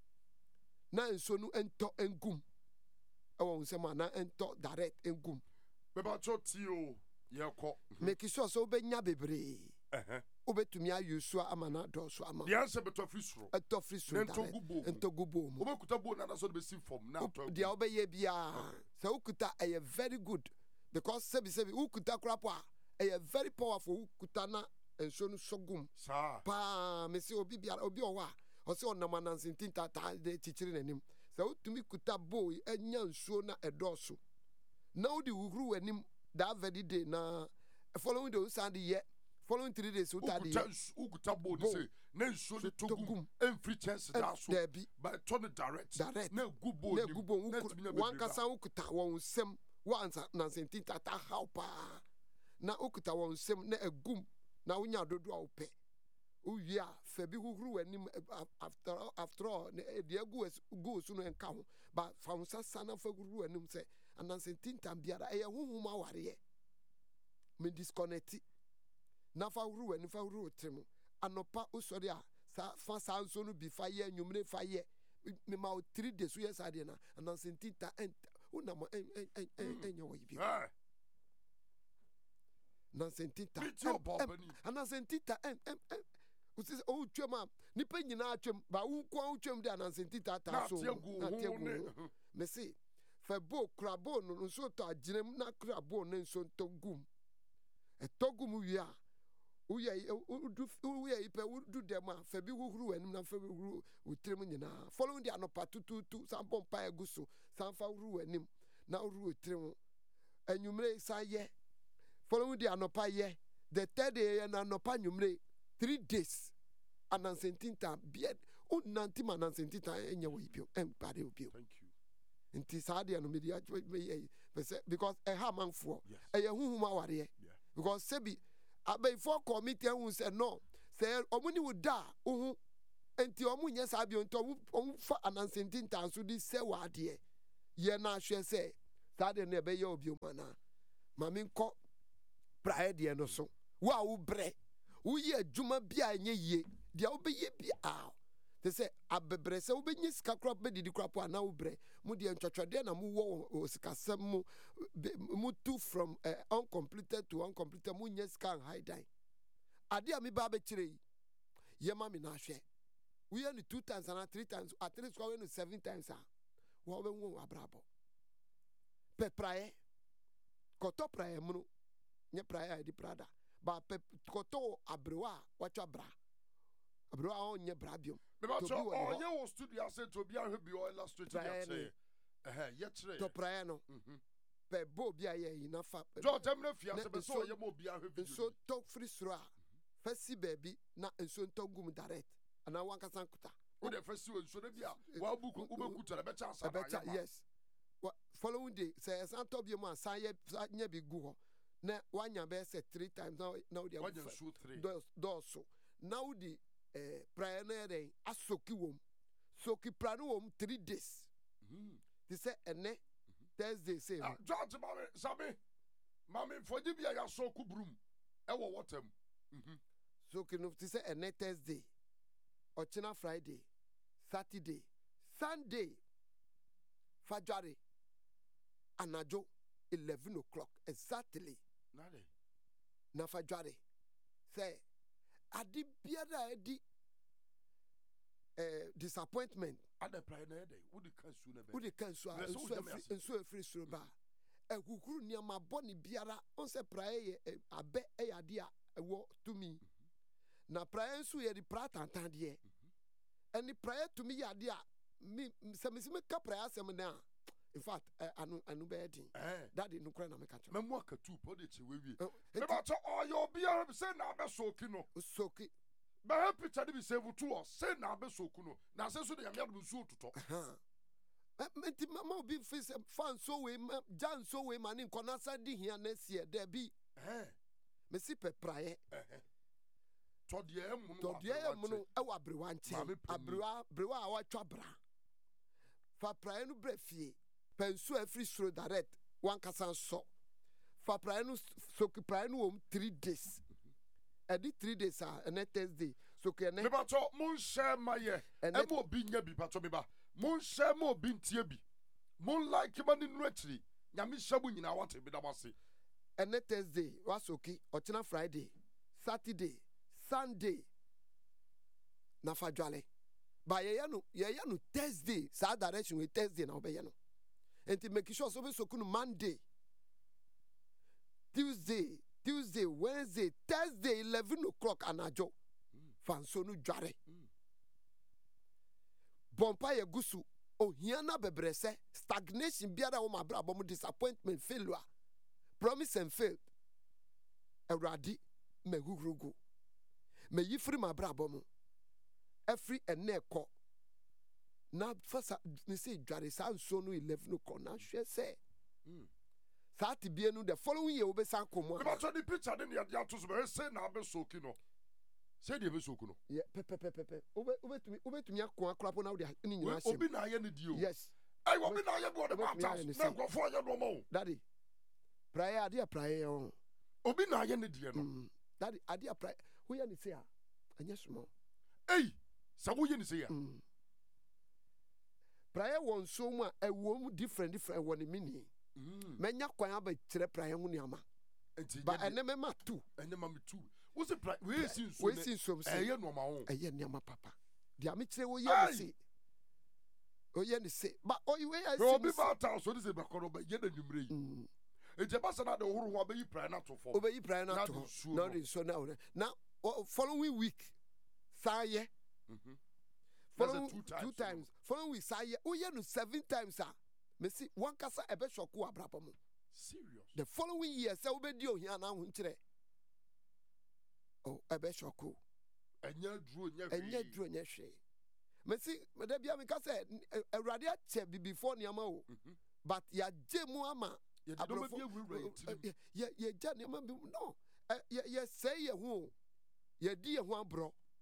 na nso no ento engum ɛwɔ nsɛm na ento direct engum beba chotio yɛkɔ make sure so obenya bebre obetumi ayusu amana dɔso ama the answer beto free suro eto free suro ento gubo mu obekuta bo na so be si form na to dia obeye bia sɛ ukuta ɛyɛ very good because sebi ukuta krapo a ɛyɛ very powerful ukuta na enso no sogum pa me se obi owa o se onama nansintin tata de chichiri nanim se utumi kuta boy enya nso na edoso na odi uhuru anim that very day na following the sand ye following 3 days utadi ukuta boy say na nso de togum every chance da so but turn it direct na gubo one kasa ukuta won sem wansa nansintin tata how pa na ukuta won sem na egum na unya dodo a ope uwia fa bi huhuru anim after all de go so no enka ho ba fa sasa na fa huhuru anim se anansentin tambiara eye huhum aware me disconnect na fa huhuru anim fa huhuru trim anopa usori a fa sanso no bi fa ye anwumre fa ye me ma 3 days so yes ade na anansentin ta una mo enya wo ibi nansentita anansentita usisi o twema nipa nyina atwem ba wo kwa twem de anansentita ta so na tiagu me se fa bo krabo no so to aginem na krabo no so togum etogum wi a uye ipe udu dem a fa bi huhuru anim na fa bi huhuru utrem nyina following the anopa tututu sampo pa eguso samfa huhuru anim na huhuru utrem anwumre saye following the anopa ye the third day and anopa nyumre 3 days anansentinta beard unanti manansentinta enye wo ibio empare obio thank you nti saade no media because e ha manfo e ye huhuma ware because sebi abey for committee hu say no say omuni wuda hu enti omunye sabio nto omu fa anansentinta so di se wade ye na hwe say saa deɛ no ɛbɛyɛ obi mu anaa maame nkɔ praeɛ deɛ no so wo a wobrɛ woyɛ adwuma bi a ɛnyɛ yie deɛ wobɛyɛ bi a te sɛ abebrɛ sɛ wobɛnya sika kora bɛdidi kora po anaa wobrɛ mu deɛ ntwatwadeɛ na mowɔ wɔ sikasɛm mu mutu from uncompleted to uncompleted monyɛ sika nhai dan adeɛ a mebaa bɛkyerɛ yi yɛma me na ahwɛ woyɛ no 2 times anaa 3 times at least woyɛ no 7 times a wobɛhu abrabɔ pɛ praeɛ kɔtɔ praeɛ mu no nyɛ praeɛ a yɛde prada ba pɛ kɔtɔ abrewa a watwa bra abrewa a ɔnyɛ bra biom ɔyɛ wɔ studio ase to obi ahwɛ bi ɔ illustrate yɛ yɛkyerɛ tɔ praeɛ no pɛ bɔ obi a yɛ yi na fa George Emre fiase bɛ sɛ ɔyɛ ma obi ahwɛ video nso tɔ firi soro a fa si baabi na nso ntɔ gum direct anaa wankasa nkuta wode fɛ si wɔ nsuo no bi a wabuku wobɛkuta na ɛbɛkyɛ asa na ayɛ ma yes following day sɛ ɛsan tɔ bi mu a san nyɛ bi gu hɔ na wanya bɛyɛ sɛ 3 times na wode wanya nsuo 3 dɔɔso na wode praeɛ no yɛ dɛn asoki wɔ mu soki pra no wɔ mu 3 days te sɛ ɛnɛ Thursday sɛ George mame mfɔgye bi a yɛasɔ ku burum ɛwɔ wɔtam soki no te sɛ ɛnɛ Thursday ɔkyena Friday Saturday Sunday fadware anadwo 11 o'clock exactly na fadware sɛ ade biara a ɛdi disappointment ada praeɛ na ɛdɛ wode ka nsuo na bɛ wode ka nsuo a nsuo afiri soro ba ɛhuhuru nneɛma bɔne biara ɔn sɛ praeɛ yɛ abɛ ɛyɛ ade a ɛwɔ tumi na praeɛ nso yɛde pra tantadeɛ ɛne praeɛ tumi yɛ ade a sɛ mesi meka praeɛ asɛm no a in fact anu bɛyɛ din dade no kora na meka kyerɛ mɛmu akatu pɔ de kyɛ wawie mebakyɛ ɔyɛ obiara sɛ na abɛsɔɔki no soki bɛhɛ picture de bi sɛ vutu ɔ sɛ na abɛsɔɔku no na asɛ so de yamea de nsuo totɔ nti mama obi fi sɛ fa nsuo wei gya nsuo wei ma ne nkɔ nasa di hia na asiɛ daabi mesi pɛ praeɛ tɔdeɛ ɛmu no ɛwɔ aberewa nkyɛn aberewa a watwa bra fa praeɛ no brɛ fie pɛ nsuo afiri soro direct wankasa nsɔ fa praeɛ no soki praeɛ no wɔ mu 3 days ɛdi 3 days a ɛnɛ Thursday soki ɛnɛ mebatɔ monhyɛ ma yɛ ɛma obi nya bi patɔ meba monhyɛ ma obi ntie bi monlike ma ne nnu akyiri nyame hyɛ mu nyinaa wate bi da mo ase ɛnɛ Thursday wasoki ɔkyena Friday Saturday Sunday na fadwale ba yɛyɛ no Thursday saa direction wei Thursday na wobɛyɛ no enti make sure so wobɛsoku no Monday Tuesday Wednesday Thursday 11 o'clock anadwo fa nso no dware bɔmpa yɛ gu so ohia na bebrɛ sɛ stagnation biara a wɔn abrabɔ mu disappointment failure promise and fail awurade mahuhurugu mayi firi ma abrabɔ mu every ɛnɛ kɔ na fasa ne sɛ dware saa nsuo no 11 o'clock na hwɛ sɛ saa te bie no the following year wobɛsan kɔ mu a mebatɔ de picture de ne yɛde ato so bɛhɛ sɛ na abɛsɔɔki no sɛ deɛ ɛbɛsɔɔku no pɛpɛpɛpɛ wobɛtumi ako akora po na wode ne nyinaa hyɛm obi na ayɛ ne die o yes obi na ayɛ bi wɔde maata na nkurɔfoɔ ayɛ nɔɔma o dade praeɛ adeɛ praeɛ yɛ ho obi na ayɛ ne die no dade adeɛ praeɛ woyɛ ne se a ɛnyɛ small ei sɛ woyɛ ne se a praeɛ wɔ nsuo mu a ɛwɔ mu different wɔ ne mini mɛnya kwan abɛkyerɛ praeɛ ho nneɛma ba ɛnɛ mɛma tu ɛnɛma me tu wosi praeɛ weesi nsuo se ɛyɛ nɔɔma ho ɛyɛ nneɛma papa deɛ mekyerɛ woyɛ ne se oyɛ ne se ba oyiwe yɛ se obi ba ta so de se bakɔrɔ ba yɛ na nwumre yi ejɛ ba sɛ na de horo ho abeyi praeɛ na to fo obeyi praeɛ na to na de nsuo na wona na following week saa yɛ following 2 times following week saa yɛ woyɛ no 7 times a mesi wankasa ɛbɛhwɔko abrabɔ mu serious the following year sɛ wobɛdi ohia na ho nkyerɛ ɛbɛhwɔko ɛnyɛ duro nyɛ hwee mesi da bia meka sɛ awurade akyɛ bibifoɔ nneɛma o but yɛagye mu ama abrɔfo yɛgya nneɛma bi no yɛsɛe yɛ ho o yɛdi yɛ ho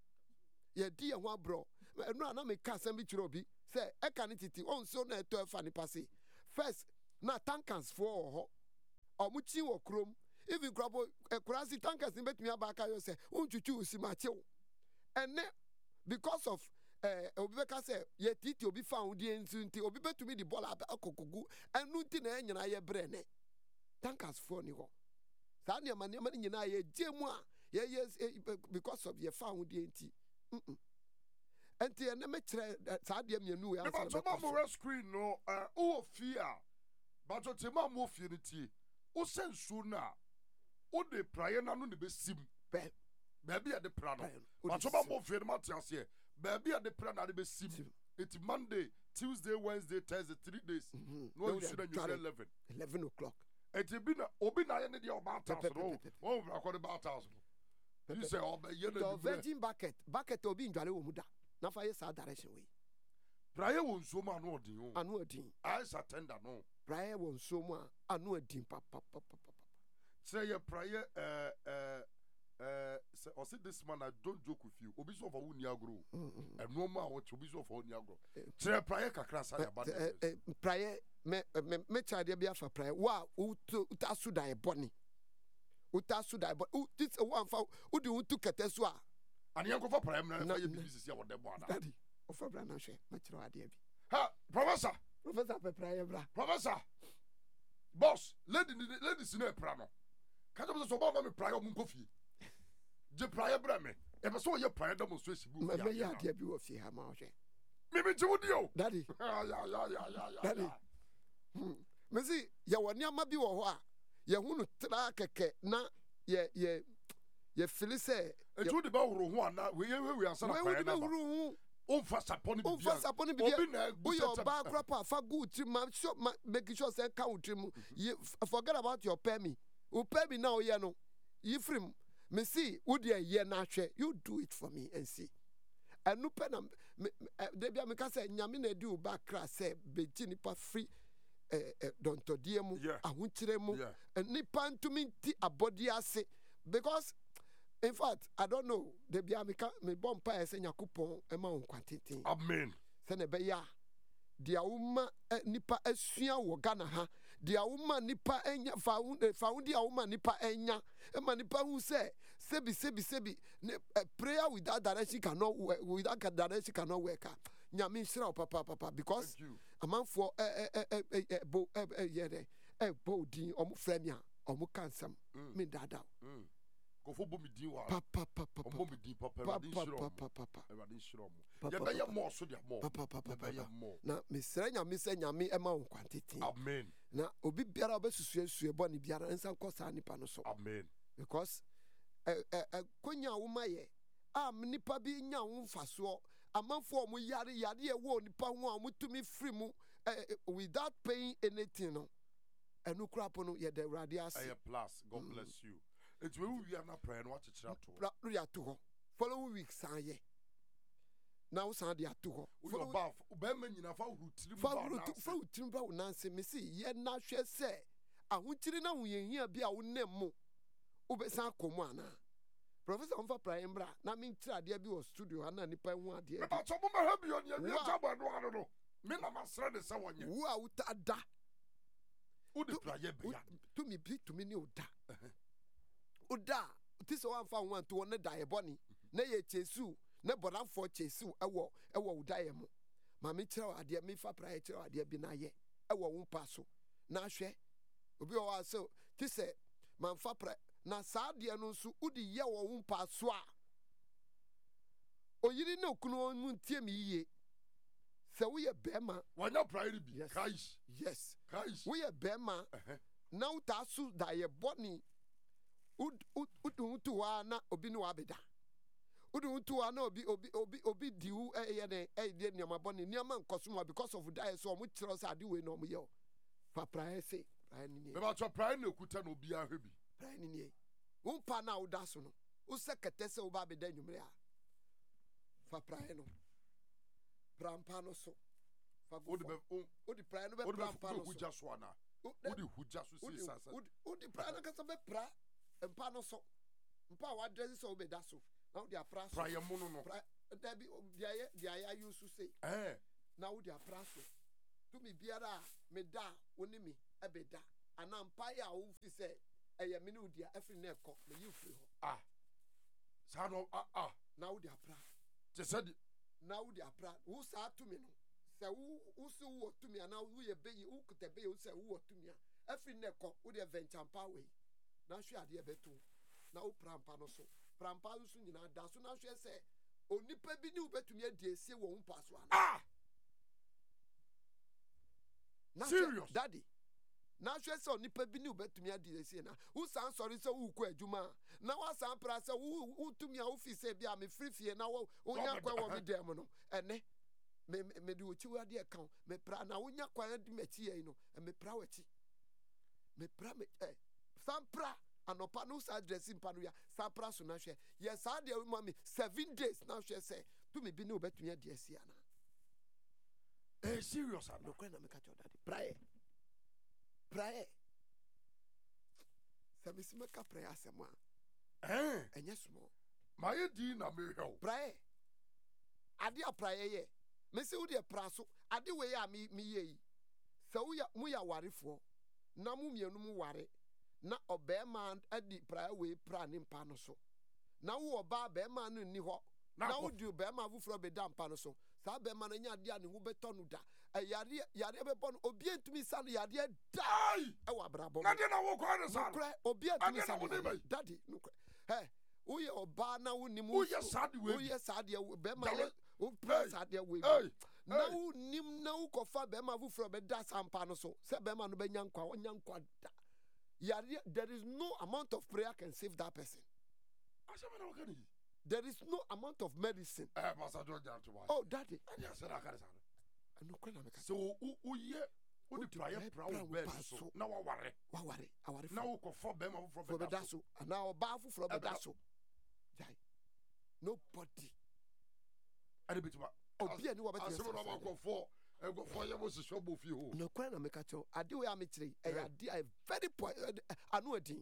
aborɔ ɛno a na meka asɛm bi kyerɛ obi sɛ ɛka ne titi ɔnso na ɛtɔ ɛfa nipa se first na tankers for ho omuchi wo krom even krabo kurasi tankers ni betumi abaka yo say unchuchu usimachew ene because of obi beka say ye titi obi found the nti obi betumi di ball akokogu enu nti na enyina ye brene tankers for ni ho saa ne amane amane nyina ye jemu a ye because of ye found the nti enti ene me kire saa de mienu ya say but mo screen no o fear but o te ma mo fear nti o sensu na o de prayer na no ne besim baby at the plan but so mo fear ma te ase baby at the plan na de besim it's Monday Tuesday Wednesday Thursday 3 days no you should 11 o'clock eti bi na obi na ye ne de about 1000 o akọ de about 1000 you say obe ye na virgin bucket obi ndwale wo muda na fa ye sa direction we prayer won so ma no odin o anu odin I attend no prayer won so ma anu odin papa say your prayer say o say this man I don't joke with you obi so for woni agro and no ma what obi so for woni agro say prayer kakra sa ya bad prayer me chade bia fa prayer wa utasu dan boni this one fa udi untu kete so a ani yanko fa prayer na fa ye business ya wode bo ada daddy o fa bra na hwe ma kire ade abi ha professor pe prayer bra professor boss ladies no pra no ka jo so ba ma me prayer mu kofi je prayer bra me e be so ye prayer demonstration bu ya me ya ade abi wo fi ha ma hwe me be wudi o daddy ya daddy me see ya woni ama bi wo ho a ye hunu tra keke na ye feel say eju de ba woro ho ana we ansa na prayer na Onfa saponi bi obi na buyo ba krapa fa good trim ma make sure say count trim forget about your pay me now ye no you free me see wo de ye na hwe you do it for me and see anu pe na de bia me ka say nyame na di u ba kra say beji nipa free dontodie mu ahunchire mu nipa ntumi nti abodi ase because in fact, I don't know. The biamika me bompa esenya kupon ema onkwantete. Amen. Sene be ya. Dia uma nipa esua wo Ghana ha. Dia uma nipa enya found dia uma nipa enya. Ema nipa hu say sebi prayer without direction cannot work. Without direction cannot work. Nyame shira papa because a man for bo din omu fremia omu kansam me dada. Kofo bo mi din wa papa bo mi din papa radin shiro mo ye be ye mo so dia mo papa ye mo na mesra nyame ema onkwantete amen na obi biara obesusue bo ne biara nsan kosa nipa no so amen because konya wo maye nipa bi nya wo mfaso amanfo mo yare ye wo nipa ho a mutumi free mu without paying anything no enu krapo no ye de radi ase plus God bless you. It's where we are not praying. Watch it to following week, Saye. Now, Sunday at 2. Follow buff, Bemen, you know, for Timber, Nancy, Missy, yet not share say. I want to know we here be our name more. Obesan Comana. Professor Umfa Priambra, Namin Tradia was studio, and Nipa one dear. But some of my hubby on your job, I don't know. Mina Masra is someone who out da. Who the prayer to me, to me, no da. Uda this one found one to one die boni na ye chesu na bodan for chesu ewo udaye mu ma me kire ade me fa prayer kire ade bi na ye ewo wo paso na hwe obi o wa so ti se man fa prayer na saa de no nso udi ye wo paso a oyiri na okunu mu ntie mi yiye se wo ye bema wanya prayer bi kaish yes kaish wo ye bema na utasu da ye boni udu wa na obi ni wa beda udu wa na obi diu de niam aboni niam nkoso ma because of that so omo kire us ade we na omo ye fa prayer say prayer ni me ba cho prayer na okuta na obi ahwe bi prayer ni wo pa na oda so no wo sekete se wo ba beda nwumre a fa prayer no brampa no so fa go odi prayer no be brampa no so huja so ana odi huja so si sasa odi prayer na kasa be pra mpa no so mpa wa dress so be da so na wo dia pra so prayer mu no da bi dia ya use say na wo dia pra so to me biara me da woni me ɛbɛda anaa mpaeɛ a wofi sɛ ɛyɛ me ne wodi a ɛfiri na ɛkɔ na yi firi hɔ saa no na wode apra te sɛ de na wode apra wo saa tumi no sɛ wo se wowɔ tumi anaa woyɛ bɛyi wokuta bɛyi wo sɛ wowɔ tumi a ɛfiri na ɛkɔ wode ventampa wei na hwɛ adeɛ bɛto na wo prampa no so prampa no so nyinaa da so na hwɛ sɛ onipa bi ne wobɛtumi adi esie wɔ wo mpa so ana serious daddy na hwɛ sɛ onipa bi ne wobɛtumi adi esie na wo san sɔre sɛ wokɔ adwuma na wasan pra sɛ wotumi a wofi sɛ bi a mefiri fie na wonya kwan wɔ me dɛm mu no ɛnɛ mede wɔkyi adeɛ ka wo mepra na wonya kwan adi m'akyi yɛi no mepra w'akyi mepra san pra anɔpa no saa dressing mpa no ya saa pra so na hwɛ yɛ saa deɛ ma me 7 days na hwɛ sɛ tumi bi ne wobɛtumi adi asi ana serious ana nokora na meka kyɛ ɔdade praɛ sɛ mesi mɛka praɛ asɛm a ɛnyɛ small mayɛ di na mehwɛ wo praɛ ade a praɛ yɛ mesi wodeɛ pra so ade wei a meyɛ yi sɛ moyɛ awarefoɔ na mo mmienu mu ware na ɔbɛrima adi praɛ wei pra ne mpa no so na wo ɔbaa bɛrima no nni hɔ na wodi bɛrima foforɔ bɛda mpa no so saa bɛrima no nya adeɛ a ne ho bɛtɔ no da yareɛ bɛbɔ no obi ntumi sa no yareɛ da ɛwɔ abrabɔ na deɛ na wokɔ ne sa nokorɛ obi ntumi sa no dade nokorɛ woyɛ ɔbaa na wonim woyɛ saa de wei woyɛ saa deɛ bɛrima wopra saa deɛ wei na wonim na wokɔfa bɛrima foforɔ bɛda saa mpa no so sɛ bɛrima no bɛnya nkwa ɔnya nkwa da yareɛ there is no amount of prayer can save that person asɛm na wɔka ne yi there is no amount of medicine Pastor George Antoine oh daddy ɛne asɛ na aka ne sa no nokora na meka sɛ woyɛ wode praeɛ pra wo bɛɛ so na waware na wokɔfa bɛrima foforɔ bɛda so anaa ɔbaa foforɔ bɛda so gyae nobody ɛne bɛtuma obi ani asɛm na wakɔfoɔ ɛgɔfoɔ yɛ mo sesɛ bɔ fie ho nokora na meka kyɛw ade wei a mekyerɛ ɛyɛ ade a very ano adin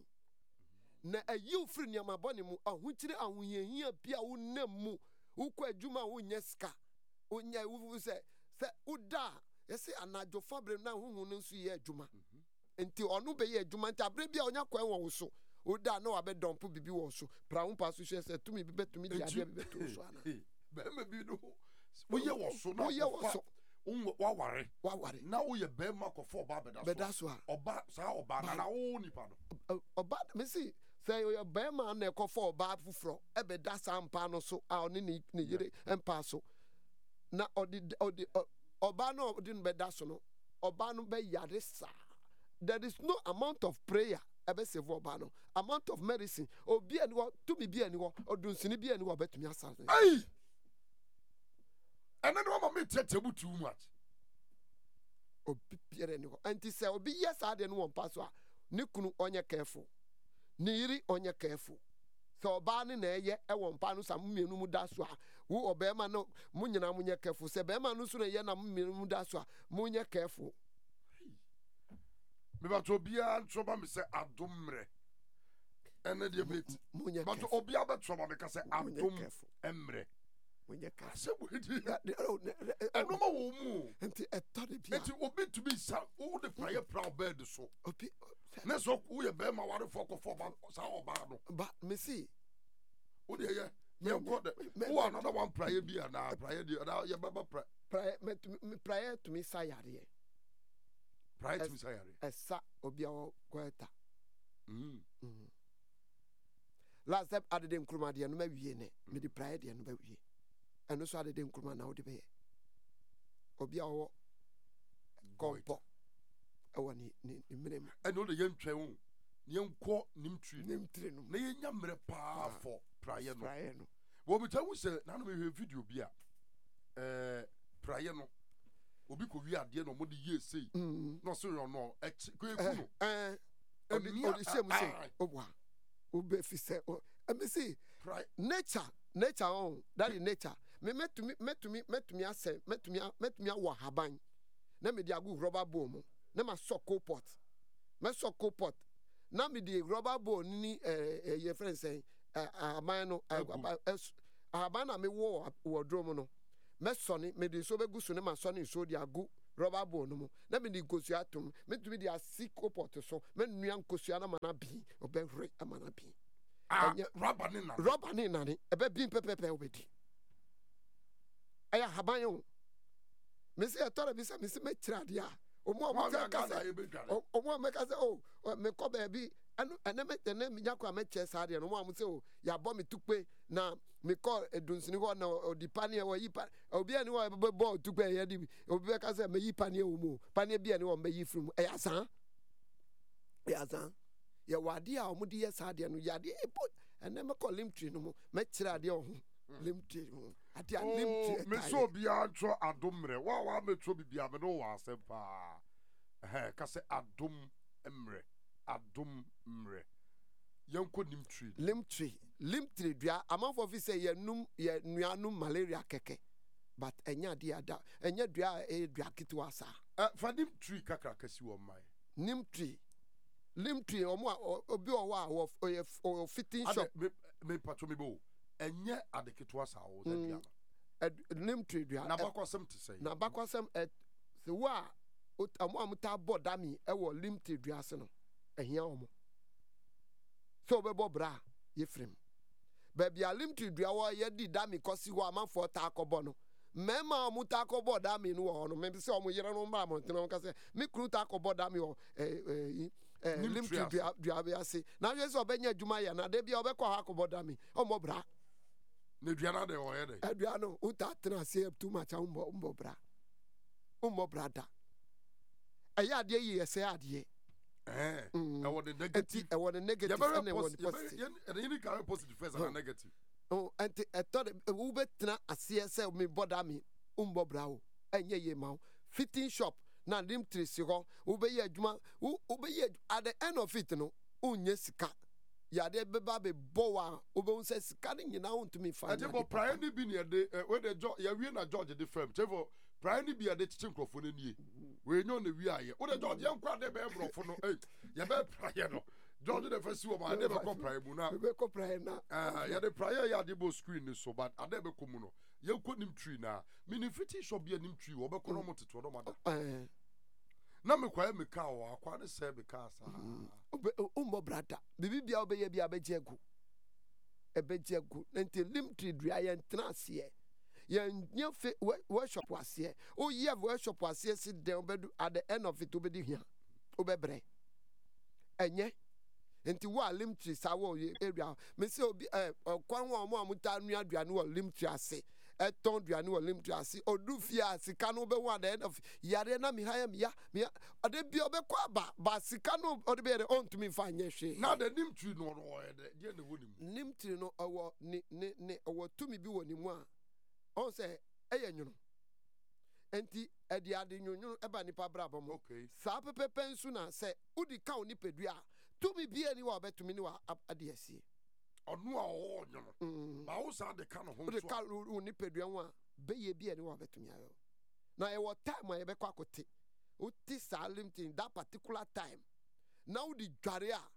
na ɛyi wo firi nneɛma bɔne mu ahokyere ahohiahia bi a wonam mu wokɔ adwuma a wonyɛ sika wonyɛ wo sɛ woda a yɛsɛ anadwo fa berɛ na honhu no nso yɛ adwuma nti ɔno bɛyɛ adwuma nti aberɛ bi a ɔnya kwan wɔ wo so woda na wabɛdɔmpo biribi wɔ so pra wo mpa so hwɛ sɛ tumi bi bɛtumi de adeɛ bi bɛto so ana bɛrima bi no woyɛ wɔ so na woyɛ waware na woyɛ bɛrima kɔfa ɔbaa bɛda so a saa ɔbaa na wo nipa no ɔbaa mesi sɛ ɔyɛ bɛrima na ɛkɔfa ɔbaa foforɔ ɛbɛda saa mpa no so a ɔne ne yere mpa so na ɔde ɔbaa no ɔde no bɛda so no ɔbaa no bɛyare saa there is no amount of prayer ɛbɛsave ɔbaa no amount of medicine obi ani hɔ tumi bi ani hɔ ɔdunsini bi ani hɔ ɔbɛtumi asa ɛne ne wama metɛtɛ mu too much obi biara ani hɔ nti sɛ obi yɛ saa deɛ no wɔ mpa so a ne kunu ɔnyɛ careful ne yiri ɔnyɛ careful sɛ ɔbaa ne na ɛyɛ ɛwɔ mpa no sa mo mmienu mu da so a wo ɔbɛrima no mo nyinaa mo nyɛ careful sɛ bɛrima no so na ɛyɛ na mo mmienu mu da so a mo nyɛ careful mebato obiara ntrɔma me sɛ adom mmerɛ ɛne deɛ meti bato obiara bɛtrɔma meka sɛ adom mmerɛ asɛ bɔdi ɛnoma wɔ mu nti ɛtɔ de bia nti obi tumi sa wode praeɛ pra ɔbɛɛ de so ne sɛ woyɛ bɛrima warefoɔ kɔfɔ saa ɔbaa no ba mesi wode ɛyɛ yɛnkɔ dɛ wowɔ another one praeɛ bi anaa praeɛ deɛ anaa yɛbɛba praeɛ tumi sa yareɛ praeɛ tumi sa yareɛ ɛsa obi a wɔkɔɛta last step adede nkuruma deɛ no mawie nɛ mede praeɛ deɛ no mawie ɛno so adede nkuruma na wode bɛyɛ obi a wɔwɔ kɔmpɔ ɛwɔ ne mmerɛ mu ɛne wode yɛntwɛn wo yɛnkɔ nimtiri no na yɛnya mmerɛ paa fɔ praeɛ no wɔbɛta wo sɛ nanom ɛhwɛ video bi a praeɛ no obi kɔwie adeɛ na ɔmode yie sei na ɔse yɛ no kɔɛku no ɔde hyɛ mu sɛ ɔboa wobɛfi sɛ ɛmɛsi nature ɔn that is nature me mɛtumi asɛ mɛtumi awɔ haban na mede agu rubber bowl mu na masɔ coal pot mɛsɔ coal pot na mede rubber bowl ni yɛ friend sɛ ahaban no ahaban na mewɔ wɔ duro mu no mɛsɔ ne mede nsuo bɛgu so ne masɔ ne nsuo de agu rubber bowl no mu na me di nkosua atom metumi di asi kopot so me nua nkosua na mana bi obehwe amana bi rubber ne nane ebe bi pepepe obedi aya haban yo me se etora bi se me se metira dia omo meka se oh me ko ba bi ene me nyakwa me che sa dia no mo am se oh ya bo me tukpe na me ko edunsini ho na odipa ne wo yipa obi ani wo be bo tukpe ya di obi be ka se me yipa ne wo mu pa ne bi ani wo me yifrum e yasan ya wade a omo di sa dia no ya de ene me ko limtree no mo me kira dia ho limtree mo ade a limtree me so bia ncho adomre wa me tro bibia me no wa asem pa ka se adom mre yanko limtree dua amanfo fi say ye nuanum malaria keke but enya dia ada enya dua dua kitwa sa fa limtree kakra kasi wo mai limtree obi o wa fitting shop me pato me bo enye adekitwa sa wo za bia limtree dua na bakwasem te say na bakwasem se wa amuta bodami e wo limtree dua se no ehia omo so bebo bra yefrem baby a limtree dua wo ye di dami kosi ho amanfo ta akobo no mema amuta akobo dami no wo no me se omo yere no mba mo tena ka se me kru ta akobo dami o limtree dua be ase na hwe se obenya adwuma ya na de bia obekọ ha akobo dami omo bra ne dua na de wo ye de adua no uta tena se too much umbo bra da aya de yi ese ade I want the negative and I want the positive. And you can positive first and negative. Oh, and I thought we better as CSL me bother me brow and ye mau fitting shop na limtree sigo ube ye juma ube ye at the end of it no unye sika ya de beba be bowa ube unse sika ni na want me find. I think prior ni bi near the when the George ya we na George the firm. Therefore prior ni bi ade chichen krofo ni we nyo na wi aye wo de George yan kwa de be brofo no ya be prior no George the first wo ma de be ko prior mu na be ko prior na ya de prior ya de bo screen ni so but ade be ko mu no ye ko nim tree na mini fiti shop bi nim tree wo be ko no mo teto no mada na me kwa me ka wo akwa de se be ka sa umbo brada bibi bia obeye bia abejegu ebejegu nti limtree dua ye ntena ase yen nyefe workshop ase o ye workshop ase si den obedu at the end of it obedi hia obebre enye nti wa limtree sa wo area me se obi kwan wo mo amuta nua aduane wo limtree ase eton duane wo limtree ase odufia sika no be one the end of yare na mi haya mi ya ade bi obekwa ba sika no ode be on to me fa nye hwe na the limtree no no de na woni limtree no owo ni owo tumi bi woni mu a on say eye nwunu enti edi ade nwunu eba nipa brabo mo sa pepepe nsu na say udi ka oni pedua tumi bi ani wa betumi ni wa ade asie onu a o nyono ba wo sa de ka no ho so de ka oni pedua ho a beye bi ani wa betumi ayo na e wo time a ye be kwa kote uti sa limtin that particular time na udi dware a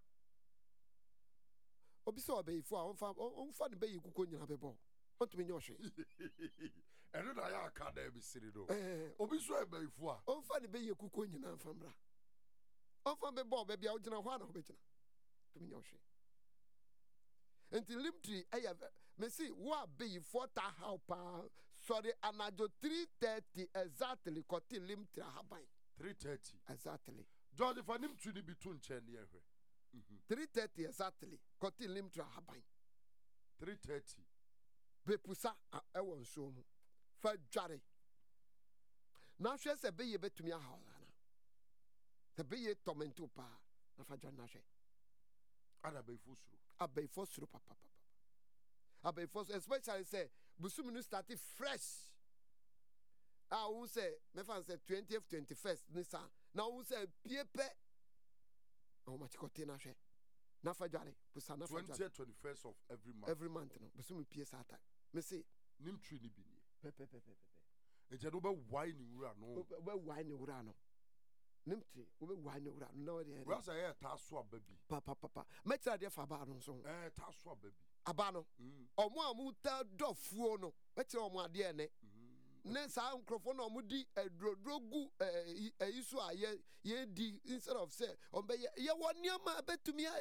obi so obeyifo a onfa ne beyi kuko nyina bebo ontumi nyohwe eno na ya aka da bi siri do obi so obeyifo a onfa ne beyi kuko nyina famra onfa be bo be bia ugina ho na ho be gina tumi nyohwe enti limtree aya me see wa beyifo ta how pa sorry anajo 3:30 exactly koti limtree haban 3:30 exactly George for nim tree bi to nche ne ehwe 3:30 exactly koti limtree haban 3:30 bepusa ewo nso mu fa dware na hwe se beye betumi ahawla na se beye tormento pa na fa dware na hwe ada abefo suru papa abefo especially say busumi no start fresh who say me fan say 20th 21st ni sa na who say piepe o ma chikote na hwe na fa dware pusa na fa dware 20th 21st of every month no busumi pie sa time me say nim tree ni bi ni pepe eje do be why ni wura no nim tree we be why ni wura no na we dey we say e ta so ababi papa me try dey fa ba no so ta so ababi aba no omo amuta dofuo no me try omo ade ene ne saa nkurɔfoɔ na ɔmo di aduro gu ɛyi so a yɛdi instead of say ɔmbɛyɛ yɛwɔ nneɛma a bɛtumi